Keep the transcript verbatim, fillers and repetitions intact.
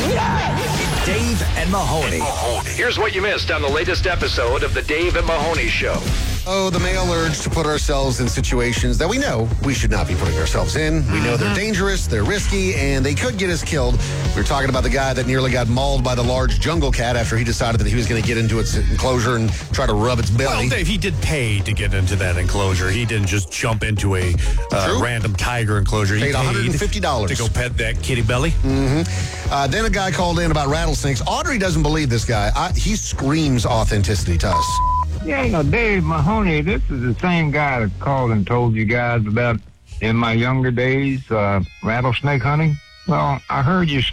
Dave and Mahoney. Here's what you missed on the latest episode of the Dave and Mahoney Show. Oh, the male urge to put ourselves in situations that we know we should not be putting ourselves in. We know they're dangerous, they're risky, and they could get us killed. We were talking about the guy that nearly got mauled by the large jungle cat after he decided that he was going to get into its enclosure and try to rub its belly. Well, Dave, he did pay to get into that enclosure. He didn't just jump into a uh, random tiger enclosure. He Paid one hundred fifty dollars to go pet that kitty belly. Mm-hmm. Uh, then a guy called in about rattlesnakes. Audrey doesn't believe this guy. I, he screams authenticity to us. Yeah, you know, Dave Mahoney, this is the same guy that called and told you guys about in my younger days, uh, rattlesnake hunting. Well, I heard you